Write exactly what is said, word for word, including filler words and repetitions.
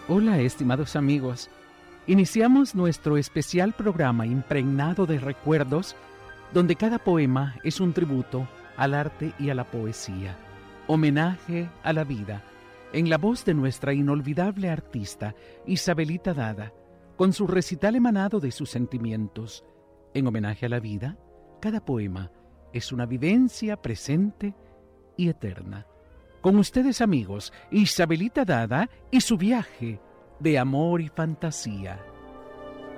Hola, estimados amigos. Iniciamos nuestro especial programa impregnado de recuerdos, donde cada poema es un tributo al arte y a la poesía, homenaje a la vida, en la voz de nuestra inolvidable artista Isabelita Dada, con su recital emanado de sus sentimientos. En homenaje a la vida, cada poema es una vivencia presente y eterna. Con ustedes, amigos, Isabelita Dada y su viaje de amor y fantasía.